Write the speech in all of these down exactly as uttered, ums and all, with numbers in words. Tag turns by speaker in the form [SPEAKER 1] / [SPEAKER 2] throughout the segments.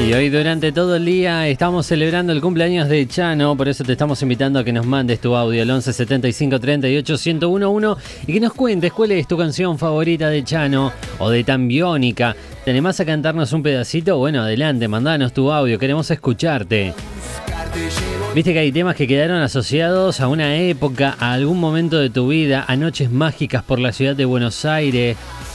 [SPEAKER 1] Y hoy durante todo el día estamos celebrando el cumpleaños de Chano, por eso te estamos invitando a que nos mandes tu audio al once setenta y cinco treinta y ocho ciento once y que nos cuentes cuál es tu canción favorita de Chano o de Tambiónica. ¿Te animás a cantarnos un pedacito? Bueno, adelante, mandanos tu audio, queremos escucharte. Viste que hay temas que quedaron asociados a una época, a algún momento de tu vida, a noches mágicas por la ciudad de Buenos Aires,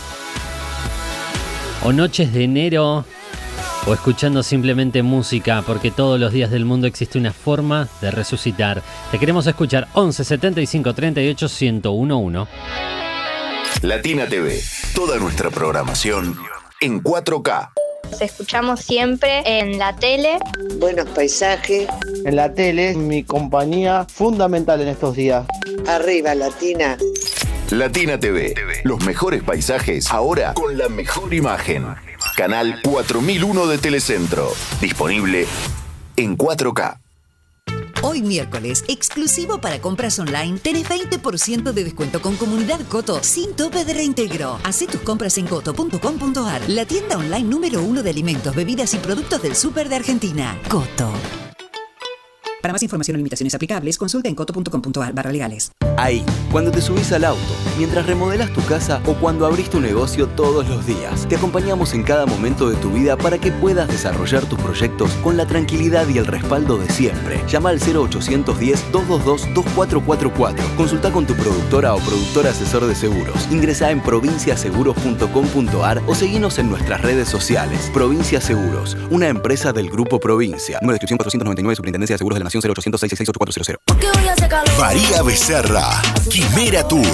[SPEAKER 1] o noches de enero, o escuchando simplemente música, porque todos los días del mundo existe una forma de resucitar. Te queremos escuchar. Once setenta y cinco treinta y ocho ciento once.
[SPEAKER 2] Latina T V, toda nuestra programación en cuatro K.
[SPEAKER 3] Nos escuchamos siempre en la tele.
[SPEAKER 4] Buenos paisajes.
[SPEAKER 5] En la tele, mi compañía fundamental en estos días.
[SPEAKER 4] Arriba, Latina.
[SPEAKER 2] Latina T V, los mejores paisajes, ahora con la mejor imagen. Canal cuatro mil uno de Telecentro, disponible en cuatro K.
[SPEAKER 6] Hoy miércoles, exclusivo para compras online, tenés veinte por ciento de descuento con Comunidad Coto sin tope de reintegro. Hacé tus compras en coto punto com punto ar, la tienda online número uno de alimentos, bebidas y productos del súper de Argentina. Coto. Para más información o limitaciones aplicables, consulta en coto punto com punto ar barra legales.
[SPEAKER 7] Ahí, cuando te subís al auto, mientras remodelas tu casa o cuando abrís tu negocio todos los días, te acompañamos en cada momento de tu vida para que puedas desarrollar tus proyectos con la tranquilidad y el respaldo de siempre. Llama al cero ochocientos diez, doscientos veintidós, veinticuatro cuarenta y cuatro. Consulta con tu productora o productor asesor de seguros. Ingresá en provincia seguros punto com punto ar o seguinos en nuestras redes sociales. Provincia Seguros, una empresa del Grupo Provincia. Número de inscripción cuatrocientos noventa y nueve, Superintendencia de Seguros de la Nación, cero ochocientos seis seis seis ocho cuatro cero cero.
[SPEAKER 2] María Becerra, Quimera Tour.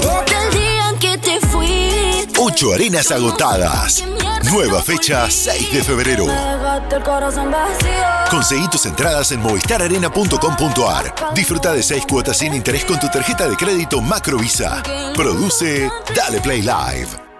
[SPEAKER 2] Ocho arenas agotadas. Nueva fecha seis de febrero. Conseguí tus entradas en movistar arena punto com punto ar. Disfruta de seis cuotas sin interés con tu tarjeta de crédito Macrovisa. Produce Dale Play Live.